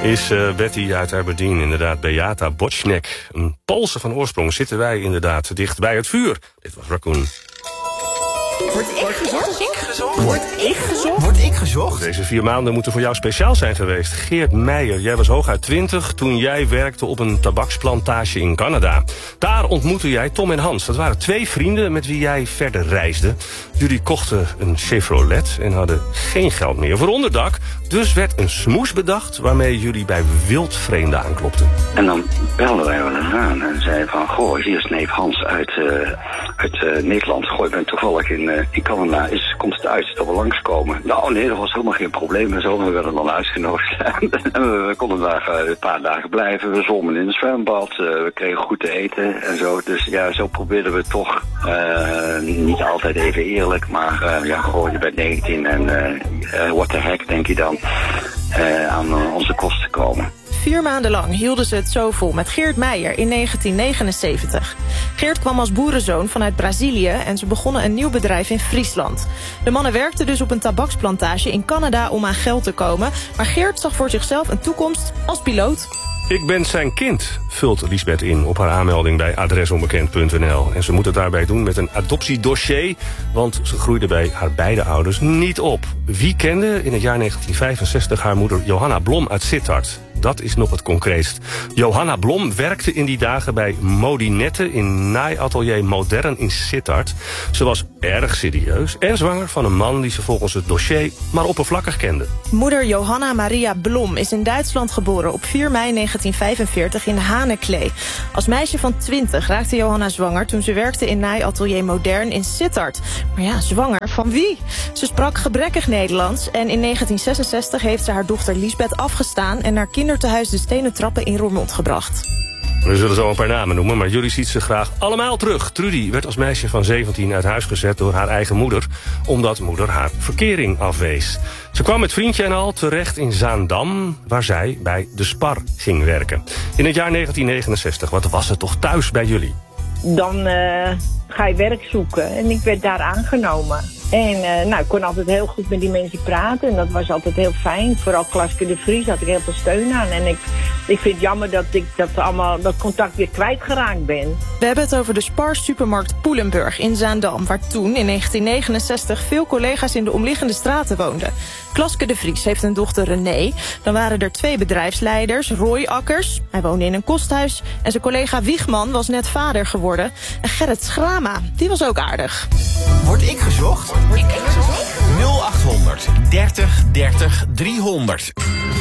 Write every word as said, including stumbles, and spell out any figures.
Is uh, Betty uit Aberdeen, inderdaad, Beata Bocznek. Een Poolse van oorsprong zitten wij inderdaad dicht bij het vuur. Dit was Raccoon. Word ik gezocht? Ik gezocht? Word ik gezocht? Word ik gezocht? Deze vier maanden moeten voor jou speciaal zijn geweest. Geert Meijer, jij was hooguit twintig toen jij werkte op een tabaksplantage in Canada. Daar ontmoette jij Tom en Hans. Dat waren twee vrienden met wie jij verder reisde. Jullie kochten een Chevrolet en hadden geen geld meer voor onderdak. Dus werd een smoes bedacht waarmee jullie bij wildvreemden aanklopten. En dan belden wij wel eens aan en zeiden van... Goh, hier is neef Hans uit, uh, uit uh, Nederland. Goh, ik ben toevallig in, uh, in Canada. Is, komt het uit dat we langskomen? Nou nee, dat was helemaal geen probleem. En zo, we werden dan uitgenodigd. En we, we konden daar uh, een paar dagen blijven. We zwommen in het zwembad. Uh, we kregen goed te eten en zo. Dus ja, zo probeerden we toch... Uh, niet altijd even eerlijk, maar uh, ja, goh, je bent negentien en uh, what the heck, denk je dan, uh, aan uh, onze kosten komen. Vier maanden lang hielden ze het zo vol met Geert Meijer in negentien negenenzeventig. Geert kwam als boerenzoon vanuit Brazilië en ze begonnen een nieuw bedrijf in Friesland. De mannen werkten dus op een tabaksplantage in Canada om aan geld te komen, maar Geert zag voor zichzelf een toekomst als piloot. Ik ben zijn kind, vult Liesbeth in op haar aanmelding bij adresonbekend punt n l. En ze moet het daarbij doen met een adoptiedossier, want ze groeide bij haar beide ouders niet op. Wie kende in het jaar negentien vijfenzestig haar moeder Johanna Blom uit Sittard? Dat is nog het concreetst. Johanna Blom werkte in die dagen bij Modinette in naaiatelier Modern in Sittard. Ze was erg serieus en zwanger van een man die ze volgens het dossier maar oppervlakkig kende. Moeder Johanna Maria Blom is in Duitsland geboren op vier mei negentien vijfenveertig in Haneklee. Als meisje van twintig raakte Johanna zwanger toen ze werkte in naaiatelier Modern in Sittard. Maar ja, zwanger van wie? Ze sprak gebrekkig Nederlands en in negentien zesenzestig heeft ze haar dochter Liesbeth afgestaan en naar kindertehuis de Stenen Trappen in Roermond gebracht. We zullen zo een paar namen noemen, maar jullie ziet ze graag allemaal terug. Trudy werd als meisje van zeventien uit huis gezet door haar eigen moeder, omdat moeder haar verkering afwees. Ze kwam met vriendje en al terecht in Zaandam, waar zij bij de Spar ging werken. In het jaar negentien negenenzestig, wat was het toch thuis bij jullie? Dan uh, ga je werk zoeken en ik werd daar aangenomen. En uh, nou, ik kon altijd heel goed met die mensen praten en dat was altijd heel fijn. Vooral Klaske de Vries had ik heel veel steun aan. En ik, ik vind het jammer dat ik dat, allemaal, dat contact weer kwijtgeraakt ben. We hebben het over de Spar supermarkt Poelenburg in Zaandam, waar toen in negentien negenenzestig veel collega's in de omliggende straten woonden. Klaske de Vries heeft een dochter René. Dan waren er twee bedrijfsleiders, Roy Akkers, hij woonde in een kosthuis, en zijn collega Wiegman was net vader geworden. En Gerrit Schrama, die was ook aardig. Word ik gezocht? Word ik gezocht? nul achthonderd dertig dertig driehonderd.